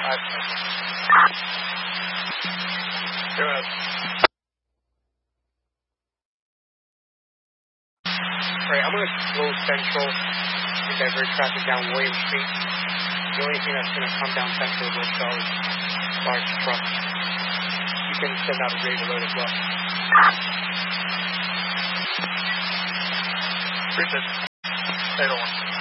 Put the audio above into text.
Good. Alright, I'm going to close Central and divert traffic down William Street. The only thing that's going to come down Central is those large trucks. You can send out a grade alert as well. Appreciate it. 801.